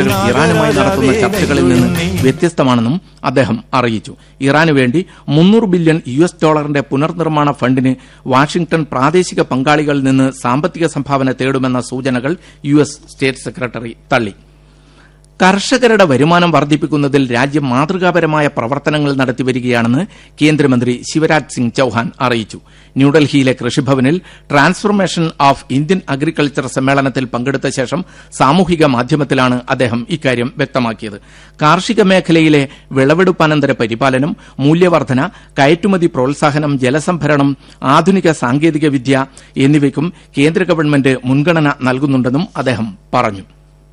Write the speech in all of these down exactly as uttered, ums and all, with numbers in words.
വെടിനിർത്തൽ ഇറാനുമായി നടത്തുന്ന ചർച്ചകളിൽ നിന്ന് വ്യത്യസ്തമാണെന്നും അദ്ദേഹം അറിയിച്ചു. ഇറാനു വേണ്ടി മുന്നൂറ് ബില്യൺ യു എസ് ഡോളറിന്റെ പുനർനിർമ്മാണ ഫണ്ടിന് വാഷിംഗ്ടൺ പ്രാദേശിക പങ്കാളികളിൽ നിന്ന് സാമ്പത്തിക സംഭാവന തേടുമെന്ന സൂചനകൾ യു എസ് സ്റ്റേറ്റ് സെക്രട്ടറി തള്ളി. കർഷകരുടെ വരുമാനം വർദ്ധിപ്പിക്കുന്നതിൽ രാജ്യം മാതൃകാപരമായ പ്രവർത്തനങ്ങൾ നടത്തിവരികയാണെന്ന് കേന്ദ്രമന്ത്രി ശിവരാജ് സിംഗ് ചൌഹാൻ അറിയിച്ചു. ന്യൂഡൽഹിയിലെ കൃഷിഭവനിൽ ട്രാൻസ്ഫോർമേഷൻ ഓഫ് ഇന്ത്യൻ അഗ്രികൾച്ചർ സമ്മേളനത്തിൽ പങ്കെടുത്ത ശേഷം സാമൂഹിക മാധ്യമത്തിലാണ് അദ്ദേഹം ഇക്കാര്യം വ്യക്തമാക്കിയത്. കാർഷിക മേഖലയിലെ വിളവെടുപ്പാനന്തര പരിപാലനം, മൂല്യവർദ്ധന, കയറ്റുമതി പ്രോത്സാഹനം, ജലസംഭരണം, ആധുനിക സാങ്കേതിക വിദ്യ എന്നിവയ്ക്കും കേന്ദ്ര ഗവൺമെന്റ് മുൻഗണന നൽകുന്നുണ്ടെന്നും അദ്ദേഹം പറഞ്ഞു.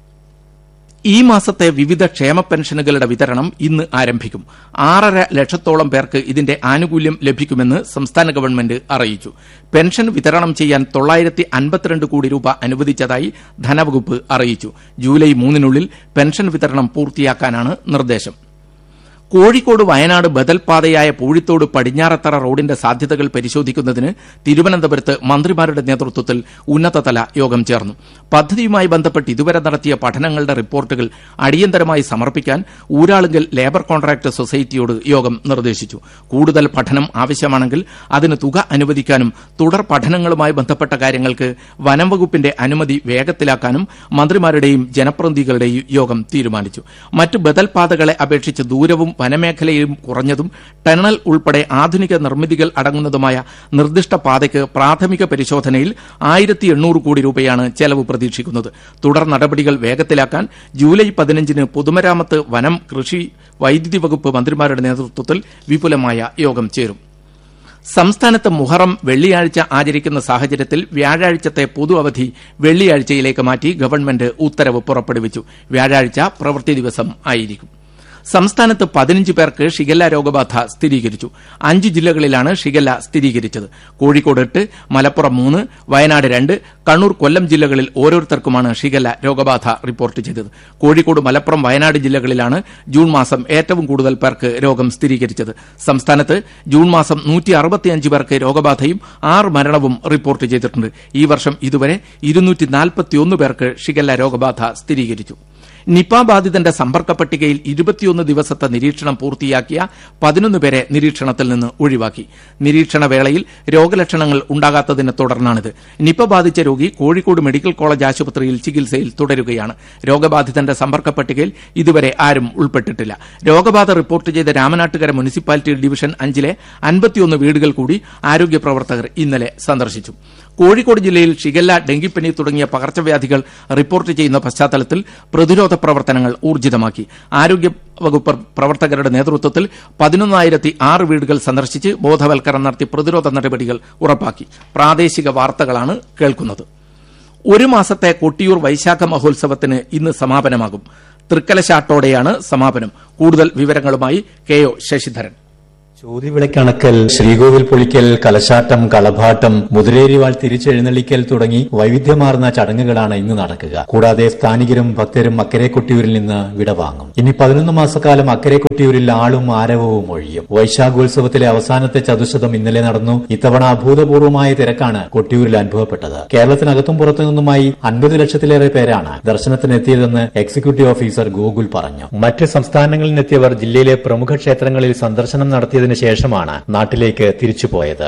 ഈ മാസത്തെ വിവിധ ക്ഷേമ പെൻഷനുകളുടെ വിതരണം ഇന്ന് ആരംഭിക്കും. ആറര ലക്ഷത്തോളം പേർക്ക് ഇതിന്റെ ആനുകൂല്യം ലഭിക്കുമെന്ന് സംസ്ഥാന ഗവൺമെന്റ് അറിയിച്ചു. പെൻഷൻ വിതരണം ചെയ്യാൻ തൊള്ളായിരത്തി അൻപത്തിരണ്ട് കോടി രൂപ അനുവദിച്ചതായി ധനവകുപ്പ് അറിയിച്ചു. ജൂലൈ മൂന്നിനുള്ളിൽ പെൻഷൻ വിതരണം പൂർത്തിയാക്കാനാണ് നിർദ്ദേശം. കോഴിക്കോട് വയനാട് ബദൽ പാതയായ പൂഴിത്തോട് പടിഞ്ഞാറത്തറ റോഡിന്റെ സാധ്യതകൾ പരിശോധിക്കുന്നതിന് തിരുവനന്തപുരത്ത് മന്ത്രിമാരുടെ നേതൃത്വത്തിൽ ഉന്നതതല യോഗം ചേർന്നു. പദ്ധതിയുമായി ബന്ധപ്പെട്ട് ഇതുവരെ നടത്തിയ പഠനങ്ങളുടെ റിപ്പോർട്ടുകൾ അടിയന്തരമായി സമർപ്പിക്കാൻ ഊരാളുങ്കൽ ലേബർ കോൺട്രാക്ട് സൊസൈറ്റിയോട് യോഗം നിർദ്ദേശിച്ചു. കൂടുതൽ പഠനം ആവശ്യമാണെങ്കിൽ അതിന് തുക അനുവദിക്കാനും തുടർ പഠനങ്ങളുമായി ബന്ധപ്പെട്ട കാര്യങ്ങൾക്ക് വനം വകുപ്പിന്റെ അനുമതി വേഗത്തിലാക്കാനും മന്ത്രിമാരുടെയും ജനപ്രതിനിധികളുടെയും യോഗം തീരുമാനിച്ചു. മറ്റ് ബദൽ പാതകളെ അപേക്ഷിച്ച് ദൂരവും വനമേഖലയും കുറഞ്ഞതും ടണൽ ഉൾപ്പെടെ ആധുനിക നിർമ്മിതികൾ അടങ്ങുന്നതുമായ നിർദ്ദിഷ്ട പാതയ്ക്ക് പ്രാഥമിക പരിശോധനയിൽ ആയിരത്തി എണ്ണൂറ് കോടി രൂപയാണ് ചെലവ് പ്രതീക്ഷിക്കുന്നത്. തുടർ നടപടികൾ വേഗത്തിലാക്കാൻ ജൂലൈ പതിനഞ്ചിന് പൊതുമരാമത്ത്, വനം, കൃഷി, വൈദ്യുതി വകുപ്പ് മന്ത്രിമാരുടെ നേതൃത്വത്തിൽ വിപുലമായ യോഗം ചേരും. സംസ്ഥാനത്ത് മുഹറം വെള്ളിയാഴ്ച ആചരിക്കുന്ന സാഹചര്യത്തിൽ വ്യാഴാഴ്ചത്തെ പൊതു അവധി വെള്ളിയാഴ്ചയിലേക്ക് മാറ്റി ഗവൺമെന്റ് ഉത്തരവ് പുറപ്പെടുവിച്ചു. വ്യാഴാഴ്ച പ്രവൃത്തി ദിവസം ആയിരിക്കും. സംസ്ഥാനത്ത് പതിനഞ്ച് പേർക്ക് ഷിഗല്ല രോഗബാധ സ്ഥിരീകരിച്ചു. അഞ്ച് ജില്ലകളിലാണ് ഷിഗല്ല സ്ഥിരീകരിച്ചത്. കോഴിക്കോട് എട്ട്, മലപ്പുറം മൂന്ന്, വയനാട് രണ്ട്, കണ്ണൂർ, കൊല്ലം ജില്ലകളിൽ ഓരോരുത്തർക്കുമാണ് ഷിഗല്ല രോഗബാധ റിപ്പോർട്ട് ചെയ്തത്. കോഴിക്കോട്, മലപ്പുറം, വയനാട് ജില്ലകളിലാണ് ജൂൺ മാസം ഏറ്റവും കൂടുതൽ പേർക്ക് രോഗം സ്ഥിരീകരിച്ചത്. സംസ്ഥാനത്ത് ജൂൺ മാസം നൂറ്റി അറുപത്തിയഞ്ച് പേർക്ക് രോഗബാധയും ആറ് മരണവും റിപ്പോർട്ട് ചെയ്തിട്ടുണ്ട്. ഈ വർഷം ഇതുവരെ ഇരുന്നൂറ്റി നാൽപ്പത്തിയൊന്ന് പേർക്ക് ഷിഗല്ല രോഗബാധ സ്ഥിരീകരിച്ചു. നിപ ബാധിതന്റെ സമ്പർക്ക പട്ടികയിൽ ഇരുപത്തിയൊന്ന് ദിവസത്തെ നിരീക്ഷണം പൂർത്തിയാക്കിയ പതിനൊന്ന് പേരെ നിരീക്ഷണത്തിൽ നിന്ന് ഒഴിവാക്കി. നിരീക്ഷണ വേളയിൽ രോഗലക്ഷണങ്ങൾ ഉണ്ടാകാത്തതിനെ തുടർന്നാണിത്. നിപ ബാധിച്ച രോഗി കോഴിക്കോട് മെഡിക്കൽ കോളേജ് ആശുപത്രിയിൽ ചികിത്സയിൽ തുടരുകയാണ്. രോഗബാധിതന്റെ സമ്പർക്ക പട്ടികയിൽ ഇതുവരെ ആരും ഉൾപ്പെട്ടിട്ടില്ല. രോഗബാധ റിപ്പോർട്ട് ചെയ്ത രാമനാട്ടുകര മുനിസിപ്പാലിറ്റി ഡിവിഷൻ അഞ്ചിലെ അൻപത്തിയൊന്ന് വീടുകൾ കൂടി ആരോഗ്യ പ്രവർത്തകർ ഇന്നലെ സന്ദർശിച്ചു. കോഴിക്കോട് ജില്ലയിൽ ഷിഗല്ല, ഡെങ്കിപ്പനി തുടങ്ങിയ പകർച്ചവ്യാധികൾ റിപ്പോർട്ട് ചെയ്യുന്ന പശ്ചാത്തലത്തിൽ പ്രതിരോധ പ്രവർത്തനങ്ങൾ ഊർജിതമാക്കി. ആരോഗ്യ വകുപ്പ് പ്രവർത്തകരുടെ നേതൃത്വത്തിൽ പതിനൊന്നായിരത്തി ആറ് വീടുകൾ സന്ദർശിച്ച് ബോധവൽക്കരണം നടത്തി പ്രതിരോധ നടപടികൾ ഉറപ്പാക്കി. പ്രാദേശിക വാർത്തകളാണ് കേൾക്കുന്നത്. ഒരു മാസത്തെ കൊട്ടിയൂർ വൈശാഖ മഹോത്സവത്തിന് ഇന്ന് സമാപനമാകും. തൃക്കലശാട്ടോടെയാണ് സമാപനം. കൂടുതൽ വിവരങ്ങളുമായി കെ ഒ ശശിധരൻ. ചോതിവിളക്കണക്കൽ, ശ്രീകോവിൽ പൊളിക്കൽ, കലശാട്ടം, കളഭാട്ടം, മുതിരേരിവാൾ തിരിച്ചെഴുന്നള്ളിക്കൽ തുടങ്ങി വൈവിധ്യമാർന്ന ചടങ്ങുകളാണ് ഇന്ന് നടക്കുക. കൂടാതെ സ്ഥാനികരും ഭക്തരും അക്കരെ കൊട്ടിയൂരിൽ നിന്ന് വിടവാങ്ങും. ഇനി പതിനൊന്ന് മാസക്കാലം അക്കരെ കൊട്ടിയൂരിൽ ആളും ആരവവും ഒഴിയും. വൈശാഖോത്സവത്തിലെ അവസാനത്തെ ചതുശതം ഇന്നലെ നടന്നു. ഇത്തവണ അഭൂതപൂർവമായ തിരക്കാണ് കൊട്ടിയൂരിൽ അനുഭവപ്പെട്ടത്. കേരളത്തിനകത്തും പുറത്തുനിന്നുമായി അൻപത് ലക്ഷത്തിലേറെ പേരാണ് ദർശനത്തിനെത്തിയതെന്ന് എക്സിക്യൂട്ടീവ് ഓഫീസർ ഗോകുൽ പറഞ്ഞു. മറ്റ് സംസ്ഥാനങ്ങളിൽ നിന്നെത്തിയവർ ജില്ലയിലെ പ്രമുഖ ക്ഷേത്രങ്ങളിൽ സന്ദർശനം നടത്തിയതിന് ശേഷമാണ് നാട്ടിലേക്ക് തിരിച്ചുപോയത്.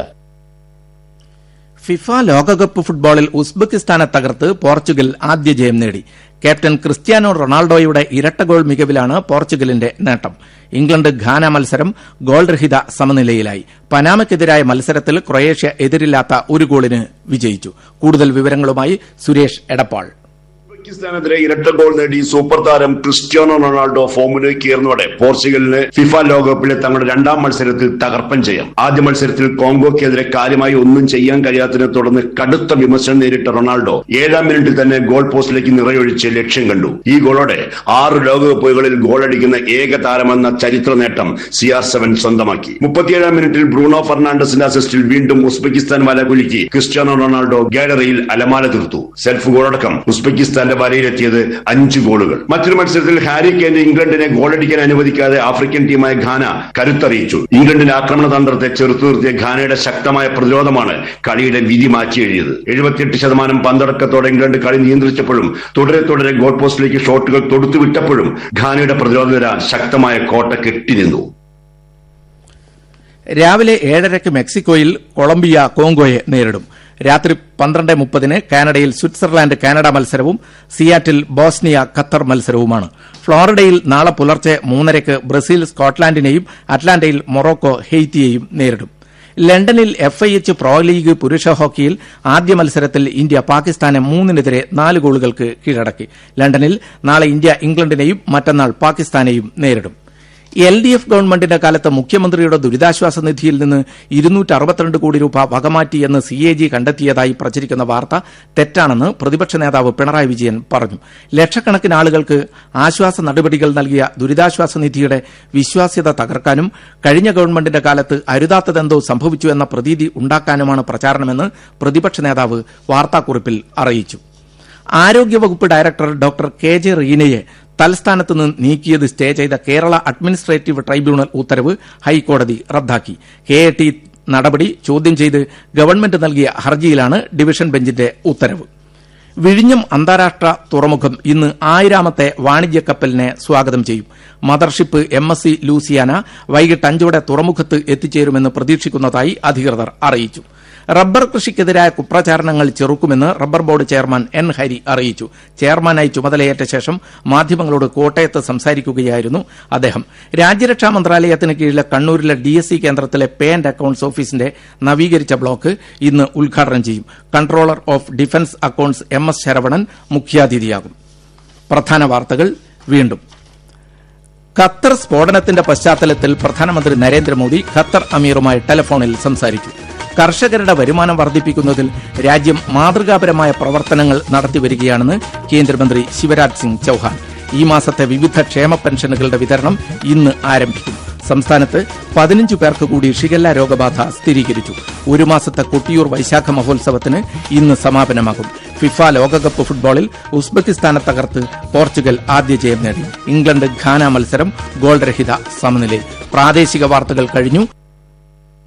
ഫിഫ ലോകകപ്പ് ഫുട്ബോളിൽ ഉസ്ബെക്കിസ്ഥാനെ തകർത്ത് പോർച്ചുഗൽ ആദ്യ ജയം നേടി. ക്യാപ്റ്റൻ ക്രിസ്ത്യാനോ റൊണാൾഡോയുടെ ഇരട്ട ഗോൾ മികവിലാണ് പോർച്ചുഗലിന്റെ നേട്ടം. ഇംഗ്ലണ്ട് ഘാന മത്സരം ഗോൾരഹിത സമനിലയിലായി. പനാമയ്ക്കെതിരായ മത്സരത്തിൽ ക്രൊയേഷ്യ എതിരില്ലാത്ത ഒരു ഗോളിന് വിജയിച്ചു. കൂടുതൽ വിവരങ്ങളുമായി സുരേഷ് എടപ്പാൾ. ഉസ്ബെക്കിസ്ഥാനെതിരെ ഇരട്ട ഗോൾ നേടി സൂപ്പർ താരം ക്രിസ്ത്യാനോ റൊണാൾഡോ ഫോമിലേക്ക് ഉയർന്നതോടെ പോർച്ചുഗലിന് ഫിഫ ലോകകപ്പിലെ തങ്ങളുടെ രണ്ടാം മത്സരത്തിൽ തകർപ്പൻ ജയം. ആദ്യ മത്സരത്തിൽ കോങ്കോയ്ക്കെതിരെ കാര്യമായി ഒന്നും ചെയ്യാൻ കഴിയാത്തതിനെ തുടർന്ന് കടുത്ത വിമർശനം നേരിട്ട റൊണാൾഡോ ഏഴാം മിനിറ്റിൽ തന്നെ ഗോൾ പോസ്റ്റിലേക്ക് നിറയൊഴിച്ച് ലക്ഷ്യം കണ്ടു. ഈ ഗോളോടെ ആറ് ലോകകപ്പുകളിൽ ഗോളടിക്കുന്ന ഏക താരമെന്ന ചരിത്ര നേട്ടം സി ആർ സെവൻ സ്വന്തമാക്കി. മുപ്പത്തിയേഴാം മിനിറ്റിൽ ബ്രൂണോ ഫെർണാണ്ടസിന്റെ അസിസ്റ്റിൽ വീണ്ടും ഉസ്ബെക്കിസ്ഥാൻ വല കുലുക്കി ക്രിസ്ത്യാനോ റൊണാൾഡോ ഗാലറിയിൽ അലമാല തീർത്തു. സെൽഫ് ഗോളടക്കം ഉസ്ബെക്കിസ്ഥാന്റെ ബോളിന്റെ വലയിലെത്തിയത് അഞ്ച് ഗോളുകൾ. മറ്റൊരു മത്സരത്തിൽ ഹാരി കെയ്ൻ ഇംഗ്ലണ്ടിനെ ഗോളടിക്കാൻ അനുവദിക്കാതെ ആഫ്രിക്കൻ ടീമായ ഘാന കരുത്തറിയിച്ചു. ഇംഗ്ലണ്ടിന്റെ ആക്രമണ തന്ത്രത്തെ ചെറുത്തു നിർത്തിയ ഘാനയുടെ ശക്തമായ പ്രതിരോധമാണ് കളിയുടെ വിധി മാറ്റിയെഴുതിയത്. എഴുപത്തിയെട്ട് ശതമാനം പന്തടക്കത്തോടെ ഇംഗ്ലണ്ട് കളി നിയന്ത്രിച്ചപ്പോഴും തുടരെ തുടരെ ഗോൾ പോസ്റ്റിലേക്ക് ഷോട്ടുകൾ തൊടുത്തുവിട്ടപ്പോഴും ഘാനയുടെ പ്രതിരോധ നിര ശക്തമായ കോട്ട കെട്ടിനിന്നു. രാവിലെ ഏഴരയ്ക്ക് മെക്സിക്കോയിൽ കൊളംബിയ കോങ്കോയെ നേരിടും. രാത്രി പന്ത്രണ്ട് മുപ്പതിന് കാനഡയിൽ സ്വിറ്റ്സർലാൻഡ് കാനഡ മത്സരവും സിയാറ്റിൽ ബോസ്നിയ ഖത്തർ മത്സരവുമാണ്. ഫ്ലോറിഡയിൽ നാളെ പുലർച്ചെ മൂന്നരയ്ക്ക് ബ്രസീൽ സ്കോട്ട്ലാൻഡിനെയും അറ്റ്ലാന്റയിൽ മൊറോക്കോ ഹെയ്ത്തിയെയും നേരിടും. ലണ്ടനിൽ F I H pro league പുരുഷ ഹോക്കിയിൽ ആദ്യ മത്സരത്തിൽ ഇന്ത്യ പാകിസ്ഥാനെ മൂന്നിനെതിരെ നാല് ഗോളുകൾക്ക് കീഴടക്കി. ലണ്ടനിൽ നാളെ ഇന്ത്യ ഇംഗ്ലണ്ടിനെയും മറ്റന്നാൾ പാകിസ്ഥാനെയും നേരിടും. എൽ ഡി എഫ് ഗവൺമെന്റിന്റെ കാലത്ത് മുഖ്യമന്ത്രിയുടെ ദുരിതാശ്വാസ നിധിയിൽ നിന്ന് ഇരുന്നൂറ്റി അറുപത്തിരണ്ട് കോടി രൂപ വകമാറ്റിയെന്ന് സി എ ജി കണ്ടെത്തിയതായി പ്രചരിക്കുന്ന വാർത്ത തെറ്റാണെന്ന് പ്രതിപക്ഷ നേതാവ് പിണറായി വിജയൻ പറഞ്ഞു. ലക്ഷക്കണക്കിന് ആളുകൾക്ക് ആശ്വാസ നടപടികൾ നൽകിയ ദുരിതാശ്വാസ നിധിയുടെ വിശ്വാസ്യത തകർക്കാനും കഴിഞ്ഞ ഗവൺമെന്റിന്റെ കാലത്ത് അരുതാത്തതെന്തോ സംഭവിച്ചു എന്ന പ്രതീതി ഉണ്ടാക്കാനുമാണ് പ്രചാരണമെന്ന് പ്രതിപക്ഷ നേതാവ് വാർത്താക്കുറിപ്പിൽ അറിയിച്ചു. ആരോഗ്യവകുപ്പ് ഡയറക്ടർ ഡോക്ടർ കെ ജെ റീനയെ തൽസ്ഥാനത്ത് നിന്ന് നീക്കിയത് സ്റ്റേ ചെയ്ത കേരള അഡ്മിനിസ്ട്രേറ്റീവ് ട്രൈബ്യൂണൽ ഉത്തരവ് ഹൈക്കോടതി റദ്ദാക്കി. കെ എ ടി നടപടി ചോദ്യം ചെയ്ത് ഗവൺമെന്റ് നൽകിയ ഹർജിയിലാണ് ഡിവിഷൻ ബെഞ്ചിന്റെ ഉത്തരവ്. വിഴിഞ്ഞം അന്താരാഷ്ട്ര തുറമുഖം ഇന്ന് ആയിരാമത്തെ വാണിജ്യ കപ്പലിനെ സ്വാഗതം ചെയ്യും. Mothership M S C Louisiana വൈകിട്ട് അഞ്ചോടെ തുറമുഖത്ത് എത്തിച്ചേരുമെന്ന് പ്രതീക്ഷിക്കുന്നതായി അധികൃതർ അറിയിച്ചു. Rubber കൃഷിക്കെതിരായ കുപ്രചാരണങ്ങൾ ചെറുക്കുമെന്ന് rubber board chairman N Hari അറിയിച്ചു. ചെയർമാനായി ചുമതലയേറ്റ ശേഷം മാധ്യമങ്ങളോട് കോട്ടയത്ത് സംസാരിക്കുകയായിരുന്നു അദ്ദേഹം. രാജ്യരക്ഷാ മന്ത്രാലയത്തിന് കീഴിലെ കണ്ണൂരിലെ ഡി എസ് സി കേന്ദ്രത്തിലെ പേ ആൻഡ് അക്കൌണ്ട്സ് ഓഫീസിന്റെ നവീകരിച്ച ബ്ലോക്ക് ഇന്ന് ഉദ്ഘാടനം ചെയ്യും. Controller of defence accounts M S Saravanan മുഖ്യാതിഥിയാകും. പ്രധാന വാർത്തകൾ വീണ്ടും. ഖത്തർ സ്ഫോടനത്തിന്റെ പശ്ചാത്തലത്തിൽ പ്രധാനമന്ത്രി നരേന്ദ്രമോദി ഖത്തർ അമീറുമായി ടെലിഫോണിൽ സംസാരിച്ചു. കർഷകരുടെ വരുമാനം വർദ്ധിപ്പിക്കുന്നതിൽ രാജ്യം മാതൃകാപരമായ പ്രവർത്തനങ്ങൾ നടത്തിവരികയാണെന്ന് കേന്ദ്രമന്ത്രി ശിവരാജ് സിംഗ് ചൌഹാൻ. ഈ മാസത്തെ വിവിധ ക്ഷേമ പെൻഷനുകളുടെ വിതരണം ഇന്ന് ആരംഭിക്കും. സംസ്ഥാനത്ത് പതിനഞ്ചു പേർക്ക് കൂടി ഷിഗല്ല രോഗബാധ സ്ഥിരീകരിച്ചു. ഒരു മാസത്തെ കൊട്ടിയൂർ വൈശാഖ മഹോത്സവത്തിന് ഇന്ന് സമാപനമാകും. ഫിഫ ലോകകപ്പ് ഫുട്ബോളിൽ ഉസ്ബെക്കിസ്ഥാനെ തകർത്ത് പോർച്ചുഗൽ ആദ്യ ജയം നേടി. ഇംഗ്ലണ്ട് ഘാന മത്സരം ഗോൾരഹിത സമനിലയിൽ. പ്രാദേശിക വാർത്തകൾ കഴിഞ്ഞു.